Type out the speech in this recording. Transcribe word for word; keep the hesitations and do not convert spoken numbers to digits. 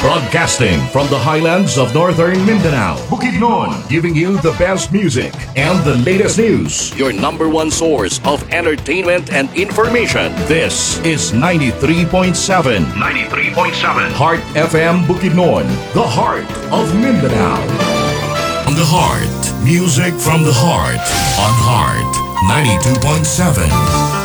Broadcasting from the highlands of northern Mindanao, Bukidnon, giving you the best music and the latest news. Your number one source of entertainment and information. This is ninety-three point seven. ninety-three point seven. Heart F M Bukidnon, the heart of Mindanao. From the heart, music from the heart on Heart ninety-two point seven.